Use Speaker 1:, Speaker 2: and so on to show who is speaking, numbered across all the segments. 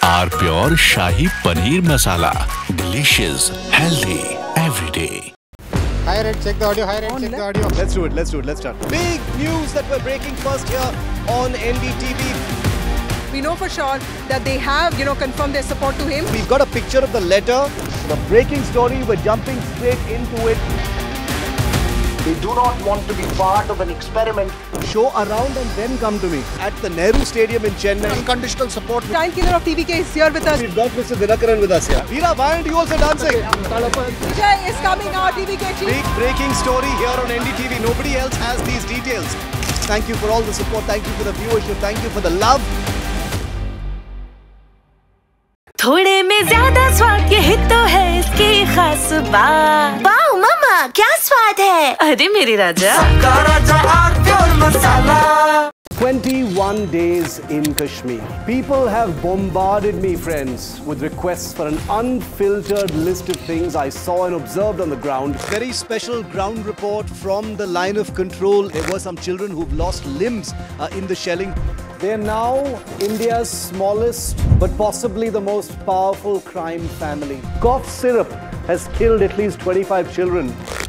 Speaker 1: Are pure shahi paneer masala, delicious, healthy everyday.
Speaker 2: Hi Red, check the audio. Hi Red, check the audio.
Speaker 3: Let's do it. Let's start. Big news that we're breaking first here on NDTV.
Speaker 4: We know for sure that they have, confirmed their support to him.
Speaker 3: We've got a picture of the letter. The breaking story, we're jumping straight into it.
Speaker 5: We do not want to be part of an experiment.
Speaker 3: Show around and then come to me. At the Nehru Stadium in Chennai.
Speaker 2: Unconditional support.
Speaker 4: Giant killer of TVK is here with us.
Speaker 3: We've got Mr. Dinakaran with us here. Veera, why aren't you also dancing?
Speaker 4: Vijay is coming out, TVK chief.
Speaker 3: Big breaking story here on NDTV. Nobody else has these details. Thank you for all the support. Thank you for the viewership. Thank you for the love.
Speaker 6: थोड़े में ज्यादा स्वाद, यही तो है इसकी खास बात। वाओ मामा, क्या स्वाद है? अरे मेरी राजा, सबका राजा are pure masala.
Speaker 3: 21 days in Kashmir. People have bombarded me, friends, with requests for an unfiltered list of things I saw and observed on the ground. Very special ground report from the line of control. There were some children who've lost limbs in the shelling. They're now India's smallest but possibly the most powerful crime family. Cough syrup has killed at least 25 children.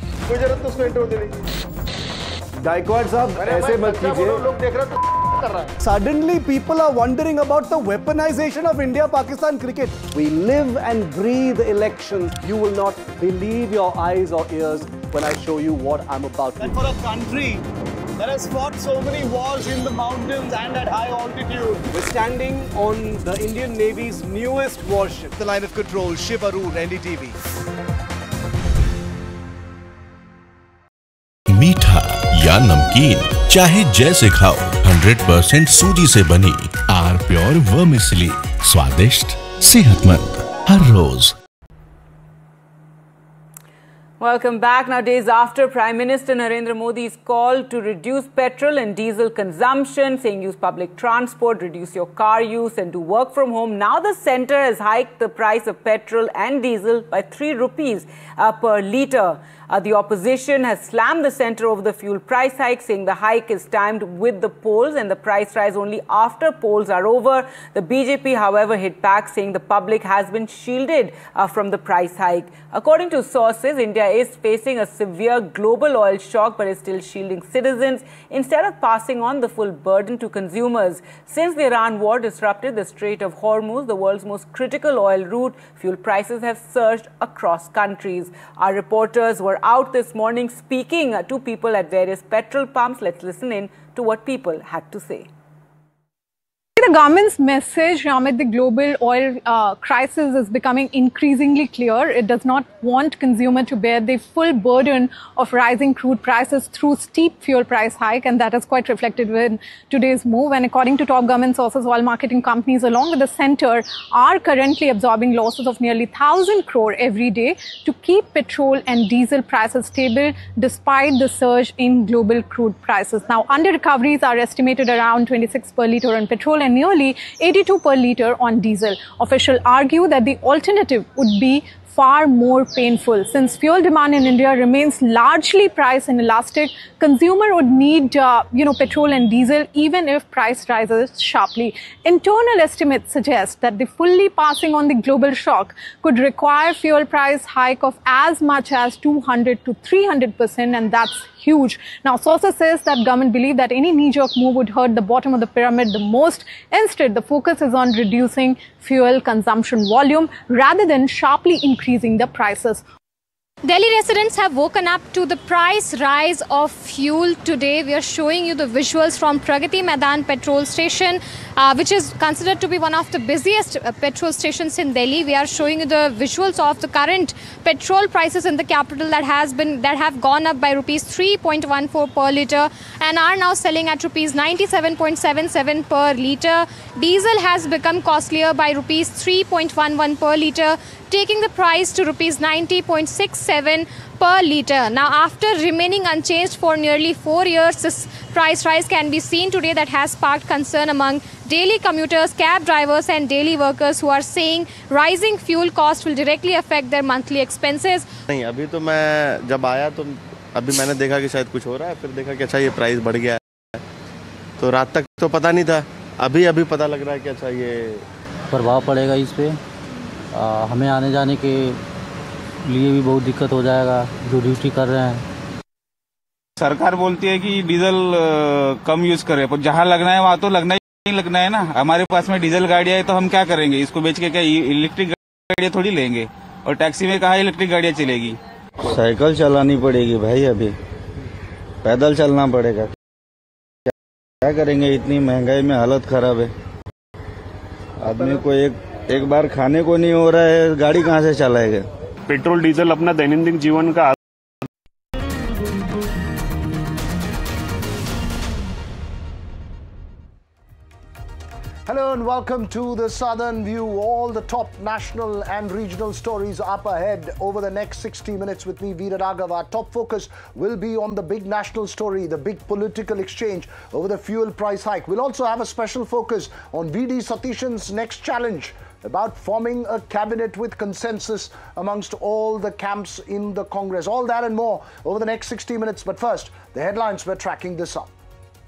Speaker 3: Gaikwad sahab, aise mat kijiye. Suddenly people are wondering about the weaponization of India-Pakistan cricket. We live and breathe elections. You will not believe your eyes or ears when I show you what I'm about to do. For a country that has fought so many wars in the mountains and at high altitude, we're standing on the Indian Navy's newest warship, the line of control, Shiv Arur, NDTV.
Speaker 1: मीठा या नमकीन, चाहे जैसे खाओ, 100% सूजी से बनी are pure vermicelli, स्वादिष्ट, सेहतमंद हर रोज।
Speaker 7: Welcome back. Now, days after Prime Minister Narendra Modi's call to reduce petrol and diesel consumption, saying use public transport, reduce your car use and do work from home, now the centre has hiked the price of petrol and diesel by 3 rupees per litre. The opposition has slammed the centre over the fuel price hike, saying the hike is timed with the polls and the price rise only after polls are over. The BJP, however, hit back, saying the public has been shielded from the price hike. According to sources, India is facing a severe global oil shock but is still shielding citizens instead of passing on the full burden to consumers. Since the Iran war disrupted the Strait of Hormuz, the world's most critical oil route, fuel prices have surged across countries. Our reporters were out this morning speaking to people at various petrol pumps. Let's listen in to what people had to say.
Speaker 8: The government's message amid the global oil crisis is becoming increasingly clear. It does not want consumer to bear the full burden of rising crude prices through steep fuel price hike, and that is quite reflected in today's move. And according to top government sources, oil marketing companies along with the centre are currently absorbing losses of nearly 1,000 crore every day to keep petrol and diesel prices stable despite the surge in global crude prices. Now, under recoveries are estimated around 26 per litre on petrol and nearly 82 per litre on diesel. Officials argue that the alternative would be far more painful. Since fuel demand in India remains largely price inelastic, consumer would need, petrol and diesel even if price rises sharply. Internal estimates suggest that the fully passing on the global shock could require fuel price hike of as much as 200 to 300%, and that's huge. Now, sources says that government believe that any knee-jerk move would hurt the bottom of the pyramid the most. Instead, the focus is on reducing fuel consumption volume rather than sharply increasing the prices.
Speaker 9: Delhi residents have woken up to the price rise of fuel today. We are showing you the visuals from Pragati Maidan petrol station, which is considered to be one of the busiest petrol stations in Delhi. We are showing you the visuals of the current petrol prices in the capital that have gone up by rupees 3.14 per litre and are now selling at rupees 97.77 per litre. Diesel has become costlier by rupees 3.11 per litre, taking the price to rupees 90.67 per litre. Now, after remaining unchanged for nearly 4 years, this price rise can be seen today that has sparked concern among daily commuters, cab drivers and daily workers who are saying rising fuel costs will directly affect their monthly expenses.
Speaker 10: नहीं, अभी तो मैं जब आया तो अभी मैंने देखा कि शायद कुछ हो रहा है, फिर देखा कि अच्छा ये प्राइस बढ़ गया है, तो रात तक तो पता नहीं था, अभी पता लग रहा है कि अच्छा ये
Speaker 11: प्रभाव पड़ेगा इस पे। हमें आने जाने के लिए भी बहुत दिक्कत हो जाएगा जो ड्यूटी कर रहे हैं।
Speaker 12: सरकार बोलती है कि डीजल कम यूज करें, पर जहाँ लगना है वहाँ तो लगना है ना। हमारे पास में डीजल गाड़ियां है तो हम क्या करेंगे? इसको बेच के क्या इलेक्ट्रिक गाड़ियां थोड़ी लेंगे? और टैक्सी में कहाँ इलेक्ट्रिक गाड़ियां चलेगी?
Speaker 10: साइकिल चलानी पड़ेगी भाई, अभी पैदल चलना पड़ेगा। क्या करेंगे? इतनी महंगाई में हालत खराब है। आदमी को एक बार खाने को नहीं हो रहा है, गाड़ी कहाँ से चलाएगा?
Speaker 13: पेट्रोल डीजल अपना दैनंदिन जीवन का
Speaker 3: Hello and welcome to the Southern View. All the top national and regional stories up ahead over the next 60 minutes with me, Veera Raghav. Our top focus will be on the big national story, the big political exchange over the fuel price hike. We'll also have a special focus on VD Satishan's next challenge about forming a cabinet with consensus amongst all the camps in the Congress. All that and more over the next 60 minutes. But first, the headlines, we're tracking this up.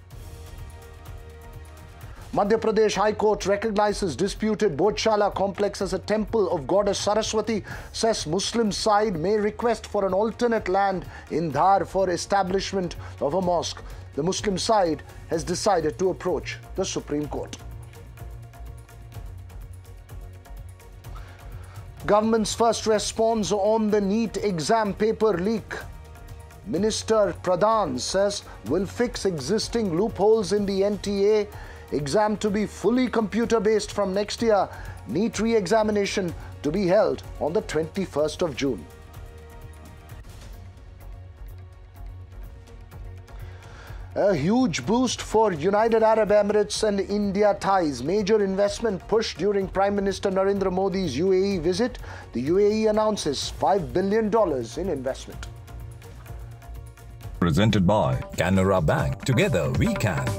Speaker 3: Madhya Pradesh High Court recognizes disputed Bodhshala complex as a temple of goddess Saraswati, says Muslim side may request for an alternate land in Dhar for establishment of a mosque. The Muslim side has decided to approach the Supreme Court. Government's first response on the NEET exam paper leak. Minister Pradhan says will fix existing loopholes in the NTA. Exam to be fully computer-based from next year. NEET re-examination to be held on the 21st of June. A huge boost for United Arab Emirates and India ties. Major investment push during Prime Minister Narendra Modi's UAE visit. The UAE announces $5 billion in investment.
Speaker 14: Presented by Canara Bank. Together we can.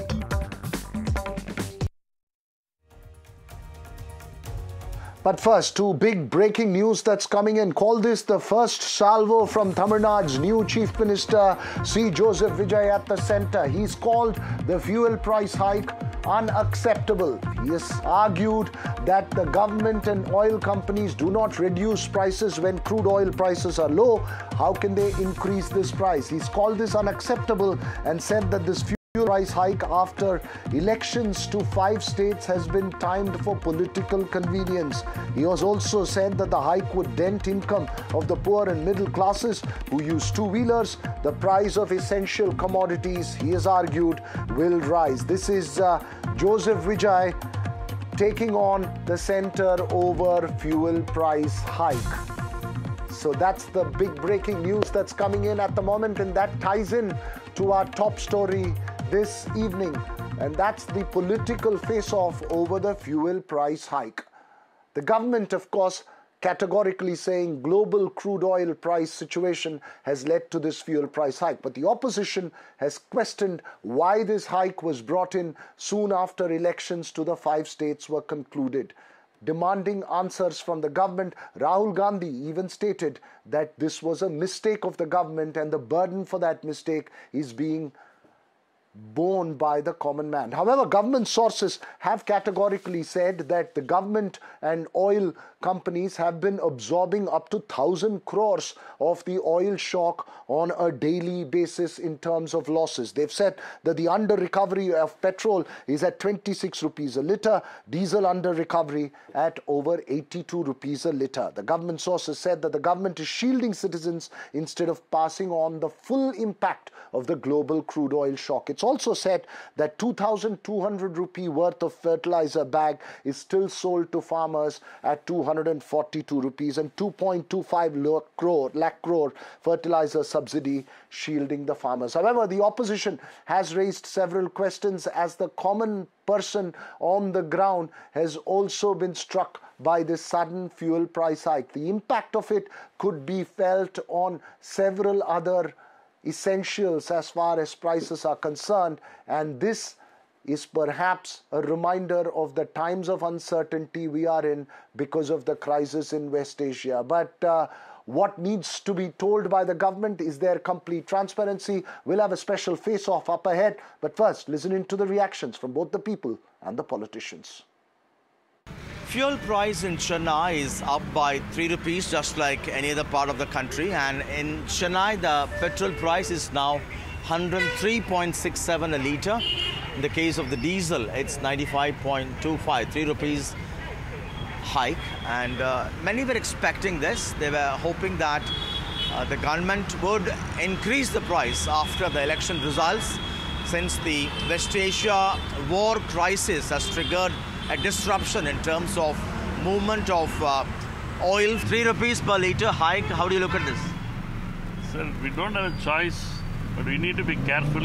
Speaker 3: But first, two big breaking news that's coming in. Call this the first salvo from Tamil Nadu's new Chief Minister, C. Joseph Vijay, at the center. He's called the fuel price hike unacceptable. He has argued that the government and oil companies do not reduce prices when crude oil prices are low. How can they increase this price? He's called this unacceptable and said that this fuel price hike after elections to 5 states has been timed for political convenience. He has also said that the hike would dent income of the poor and middle classes who use two-wheelers. The price of essential commodities, he has argued, will rise. This is Joseph Vijay taking on the center over fuel price hike. So that's the big breaking news that's coming in at the moment, and that ties in to our top story this evening, and that's the political face-off over the fuel price hike. The government, of course, categorically saying global crude oil price situation has led to this fuel price hike, but the opposition has questioned why this hike was brought in soon after elections to the 5 states were concluded. Demanding answers from the government, Rahul Gandhi even stated that this was a mistake of the government and the burden for that mistake is being borne by the common man. However, government sources have categorically said that the government and oil companies have been absorbing up to 1,000 crores of the oil shock on a daily basis in terms of losses. They've said that the under recovery of petrol is at 26 rupees a litre, diesel under recovery at over 82 rupees a litre. The government sources said that the government is shielding citizens instead of passing on the full impact of the global crude oil shock. It's also said that 2,200 rupee worth of fertilizer bag is still sold to farmers at 242 rupees and 2.25 lakh crore fertilizer subsidy shielding the farmers. However, the opposition has raised several questions as the common person on the ground has also been struck by this sudden fuel price hike. The impact of it could be felt on several other essentials as far as prices are concerned, and this is perhaps a reminder of the times of uncertainty we are in because of the crisis in West Asia. But what needs to be told by the government? Is there complete transparency? We'll have a special face-off up ahead, but first listen in to the reactions from both the people and the politicians.
Speaker 15: Fuel price in Chennai is up by 3 rupees, just like any other part of the country. And in Chennai, the petrol price is now 103.67 a litre. In the case of the diesel, it's 95.25, 3 rupees hike. And many were expecting this. They were hoping that the government would increase the price after the election results, since the West Asia war crisis has triggered a disruption in terms of movement of oil. 3 rupees per litre hike. How do you look at this?
Speaker 16: Sir, we don't have a choice, but we need to be careful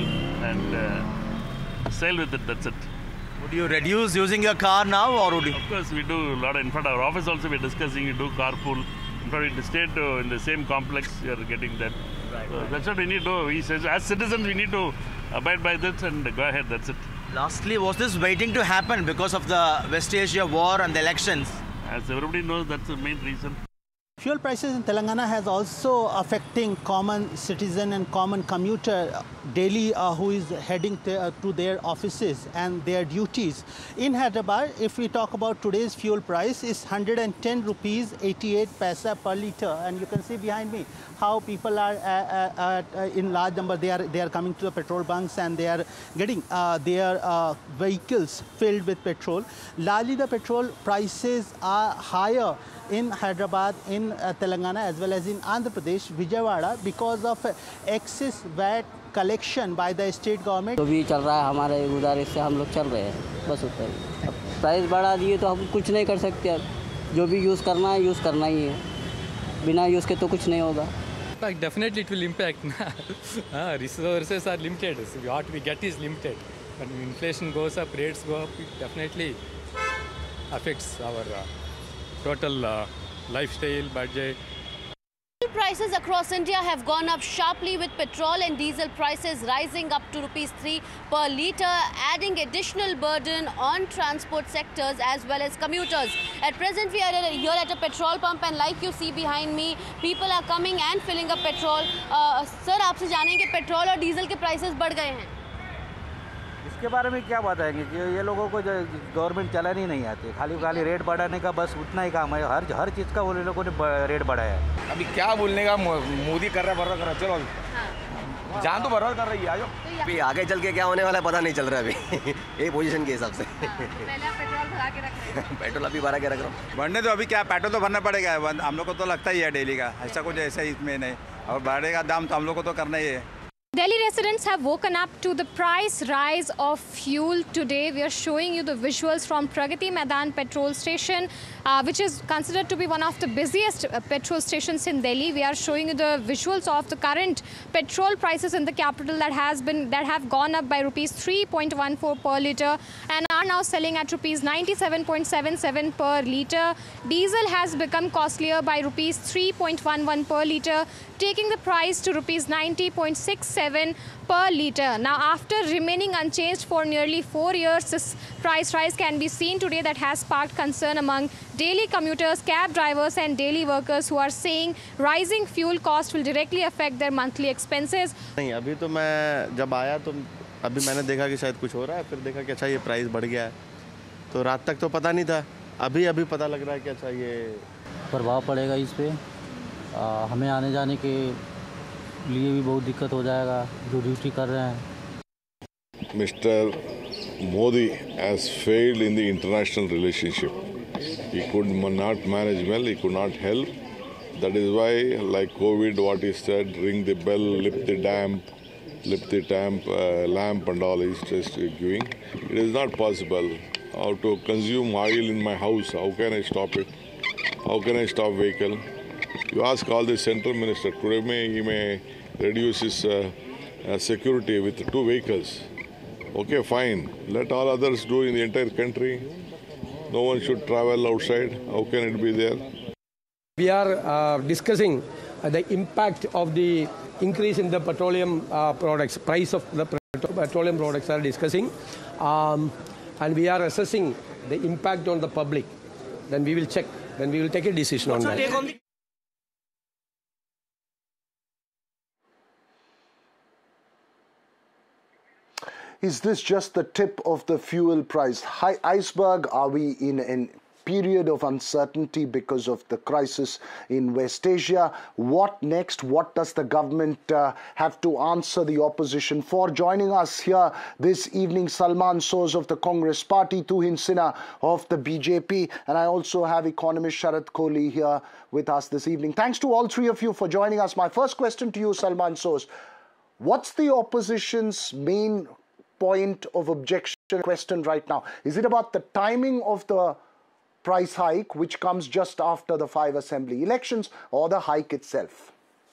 Speaker 16: and sail with it, that's it.
Speaker 15: Would you reduce using your car now, or would you?
Speaker 16: Of course, we do a lot. In fact, our office also we're discussing, we do carpool. In fact, we stay in the same complex, we are getting that.
Speaker 15: Right.
Speaker 16: So that's what we need to do. We say, as citizens, we need to abide by this and go ahead, that's it.
Speaker 15: Lastly, was this waiting to happen because of the West Asia war and the elections?
Speaker 16: As everybody knows, that's the main reason.
Speaker 17: Fuel prices in Telangana has also affecting common citizen and common commuter daily who is heading to their offices and their duties. In Hyderabad, if we talk about today's fuel price, is 110 rupees 88 paisa per litre, and you can see behind me how people are in large number. They are coming to the petrol bunks and they are getting their vehicles filled with petrol. Largely, the petrol prices are higher in Hyderabad, in Telangana, as well as in Andhra Pradesh, Vijayawada, because of excess VAT collection by the state government.
Speaker 18: जो भी चल रहा है हमारे उधर, इससे हम लोग चल रहे हैं, बस उतना ही। अब प्राइस बढ़ा दिए तो हम कुछ नहीं कर सकते। अब जो भी यूज़ करना ही है, बिना यूज़ के तो कुछ नहीं होगा।
Speaker 19: Definitely it will impact. Resources are limited. So what we get is limited. When inflation goes up, rates go up, it definitely affects our total lifestyle, budget.
Speaker 20: Prices across India have gone up sharply, with petrol and diesel prices rising up to ₹3 per litre, adding additional burden on transport sectors as well as commuters. At present, we are here at a petrol pump, and like you see behind me, people are coming and filling up petrol. Sir, आपसे जानेंगे petrol और diesel के prices बढ़ गए हैं।
Speaker 10: इसके बारे में क्या बताएंगे कि ये लोगों को जो गवर्नमेंट चलानी नहीं आती, खाली रेट बढ़ाने का बस उतना ही काम है। हर चीज़ का वो लोगों ने रेट बढ़ाया है।
Speaker 12: अभी क्या बोलने का, मोदी कर रहा है, कर रहा, चलो जान तो बर्बाद कर रही है। आजो
Speaker 21: अभी आगे चल के क्या होने वाला है पता नहीं चल रहा है अभी एक पोजीशन के हिसाब से।
Speaker 20: पहले आप पेट्रोल भरा के रख रहे हैं।
Speaker 21: पेट्रोल अभी भरा के रख रहा हूँ।
Speaker 12: बढ़ने तो अभी क्या, पेट्रोल तो भरना पड़ेगा, हम लोग को तो लगता ही है डेली का, ऐसा कुछ ऐसा इसमें नहीं, और बढ़ेगा दाम तो हम लोग को तो करना ही है।
Speaker 9: Delhi residents have woken up to the price rise of fuel today. We are showing you the visuals from Pragati Maidan petrol station, which is considered to be one of the busiest petrol stations in Delhi. We are showing you the visuals of the current petrol prices in the capital that have gone up by rupees 3.14 per litre and are now selling at rupees 97.77 per litre. Diesel has become costlier by rupees 3.11 per litre, taking the price to rupees 90.67 per litre. Now, after remaining unchanged for nearly 4 years, this price rise can be seen today that has sparked concern among daily commuters, cab drivers and daily workers who are saying rising fuel cost will directly affect their monthly expenses.
Speaker 22: नहीं, अभी तो मैं जब आया तो अभी मैंने देखा कि शायद कुछ हो रहा है, फिर देखा कि अच्छा ये प्राइस बढ़ गया है, तो रात तक तो पता नहीं था, अभी पता लग रहा है कि अच्छा ये
Speaker 11: प्रभाव पड़ेगा इस पे। हमें आने जाने के लिए भी बहुत दिक्कत हो जाएगा, जो ड्यूटी कर रहे हैं।
Speaker 23: Mr. Modi has failed in the international relationship. He could not manage well, he could not help. That is why, like COVID, what he said, ring the bell, lift the lamp and all he's just giving. It is not possible. How to consume oil in my house, how can I stop it? How can I stop vehicle? You ask all the central minister, today he may reduce his security with 2 vehicles. Okay, fine. Let all others do in the entire country. No one should travel outside. How can it be there?
Speaker 24: We are discussing the impact of the increase in the petroleum products. Price of the petroleum products are discussing. And we are assessing the impact on the public. Then we will check. Then we will take a decision on that.
Speaker 3: Is this just the tip of the fuel price iceberg? Are we in an period of uncertainty because of the crisis in West Asia. What next? What does the government have to answer the opposition for? Joining us here this evening, Salman Soz of the Congress Party, Tuhin Sinha of the BJP, and I also have economist Sharad Kohli here with us this evening. Thanks to all three of you for joining us. My first question to you, Salman Soz. What's the opposition's main point of objection question right now? Is it about the timing of the price hike, which comes just after the 5 assembly elections, or the hike itself?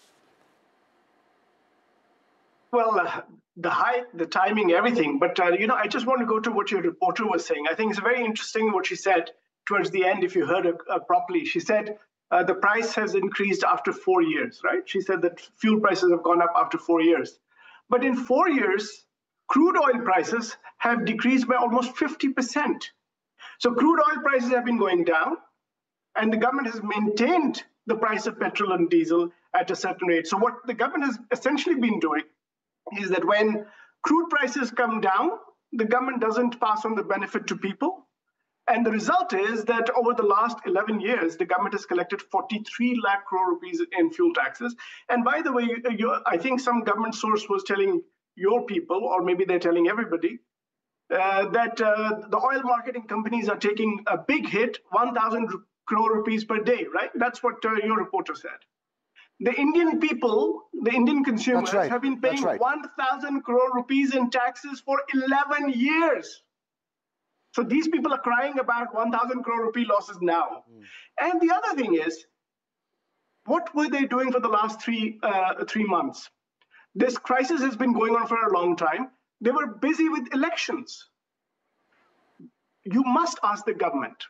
Speaker 2: Well, the hike, the timing, everything. But, I just want to go to what your reporter was saying. I think it's very interesting what she said towards the end, if you heard her properly. She said the price has increased after 4 years, right? She said that fuel prices have gone up after 4 years. But in 4 years, crude oil prices have decreased by almost 50%. So crude oil prices have been going down, and the government has maintained the price of petrol and diesel at a certain rate. So what the government has essentially been doing is that when crude prices come down, the government doesn't pass on the benefit to people. And the result is that over the last 11 years, the government has collected 43 lakh crore rupees in fuel taxes. And by the way, I think some government source was telling your people, or maybe they're telling everybody, that the oil marketing companies are taking a big hit, 1,000 crore rupees per day, right? That's what your reporter said. The Indian people, the Indian consumers have been paying 1,000 crore rupees in taxes for 11 years. So these people are crying about 1,000 crore rupee losses now. And the other thing is, what were they doing for the last three months? This crisis has been going on for a long time. They were busy with elections. You must ask the government.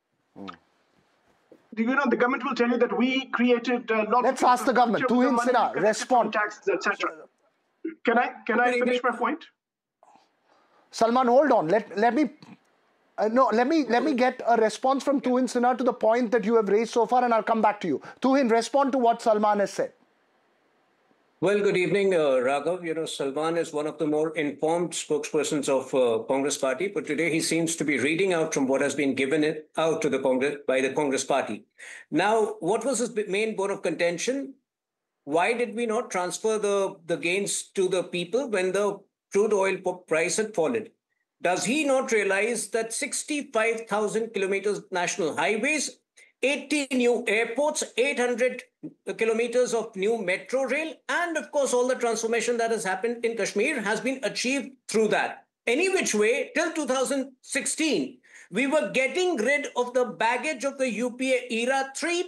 Speaker 2: The government will tell you that we created lots.
Speaker 3: Let's ask the government. Tuhin Sinha, respond.
Speaker 2: Taxes, etc. Can I finish my point?
Speaker 3: Salman, hold on. Let me get a response from Tuhin Sinha to the point that you have raised so far, and I'll come back to you. Tuhin, respond to what Salman has said.
Speaker 4: Well, good evening, Raghav. Salman is one of the more informed spokespersons of Congress Party, but today he seems to be reading out from what has been given out to the Congress by the Congress Party. Now, what was his main bone of contention? Why did we not transfer the gains to the people when the crude oil price had fallen? Does he not realize that 65,000 kilometers national highways, 80 new airports, 800 kilometers of new metro rail, and of course all the transformation that has happened in Kashmir has been achieved through that? Any which way, till 2016, we were getting rid of the baggage of the UPA era,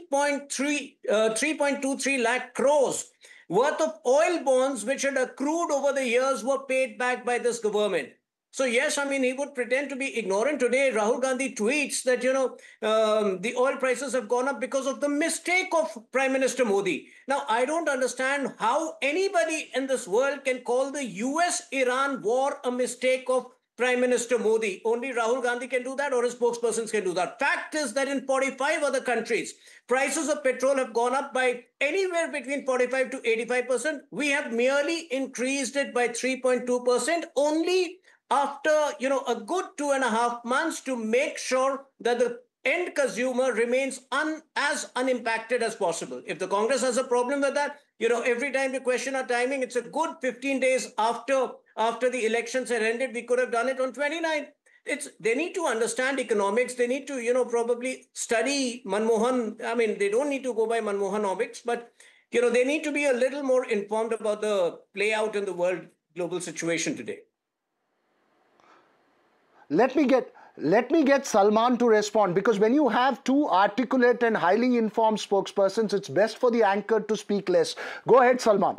Speaker 4: 3.23 lakh crores worth of oil bonds which had accrued over the years were paid back by this government. So yes, he would pretend to be ignorant. Today, Rahul Gandhi tweets that, the oil prices have gone up because of the mistake of Prime Minister Modi. Now, I don't understand how anybody in this world can call the US-Iran war a mistake of Prime Minister Modi. Only Rahul Gandhi can do that, or his spokespersons can do that. Fact is that in 45 other countries, prices of petrol have gone up by anywhere between 45 to 85%. We have merely increased it by 3.2%, only after, a good 2.5 months to make sure that the end consumer remains as unimpacted as possible. If the Congress has a problem with that, every time we question our timing, it's a good 15 days after the elections had ended. We could have done it on 29th. They need to understand economics. They need to, probably study Manmohan. They don't need to go by Manmohanomics, but, they need to be a little more informed about the play out in the world global situation today.
Speaker 3: Let me get Salman to respond, because when you have two articulate and highly informed spokespersons, it's best for the anchor to speak less. Go ahead, Salman.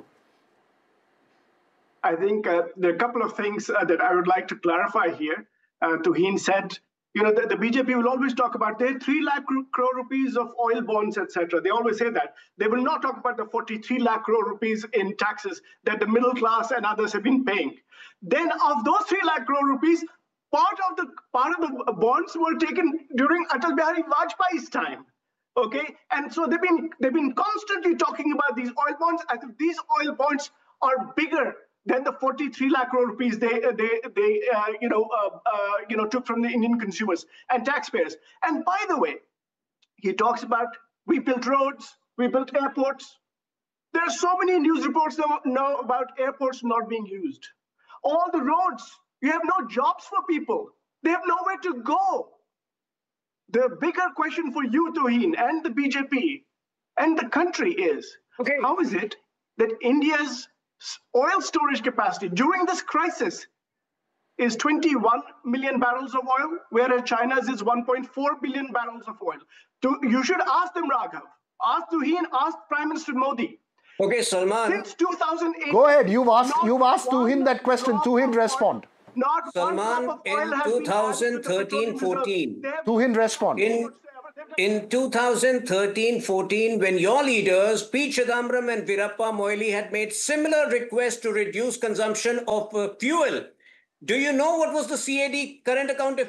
Speaker 2: I think there are a couple of things that I would like to clarify here. Tuhin said, the BJP will always talk about their 3 lakh crore rupees of oil bonds, etc. They always say that. They will not talk about the 43 lakh crore rupees in taxes that the middle class and others have been paying. Then of those 3 lakh crore rupees, part of the bonds were taken during Atal Bihari Vajpayee's time, okay? And so they've been constantly talking about these oil bonds as if these oil bonds are bigger than the 43 lakh crore rupees they took from the Indian consumers and taxpayers. And by the way, he talks about we built roads, we built airports. There are so many news reports now about airports not being used. All the roads, you have no jobs for people. They have nowhere to go. The bigger question for you, Touheen, and the BJP and the country is, how is it that India's oil storage capacity during this crisis is 21 million barrels of oil, whereas China's is 1.4 billion barrels of oil? You should ask them, Raghav. Ask Touheen, ask Prime Minister Modi.
Speaker 4: Okay, Salman.
Speaker 2: Since 2008.
Speaker 3: Go ahead. You've asked Touheen that question. Touheen, respond.
Speaker 2: Not
Speaker 4: Salman, in 2013-14.
Speaker 3: Touheen, respond.
Speaker 4: In 2013-14, when your leaders, P. Chidambaram and Veerappa Moily, had made similar requests to reduce consumption of fuel, do you know what was the CAD, current account